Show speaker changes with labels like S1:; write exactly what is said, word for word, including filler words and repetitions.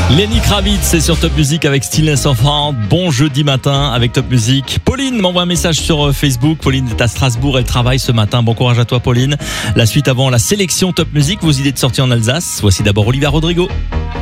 S1: Lenny Kravitz, c'est sur Top Music avec Stillness of Heart. Bon jeudi matin avec Top Music. Pauline m'envoie un message sur Facebook. Pauline est à Strasbourg, elle travaille ce matin. Bon courage à toi, Pauline. La suite avant la sélection Top Music, vos idées de sortie en Alsace. Voici d'abord Olivia Rodrigo.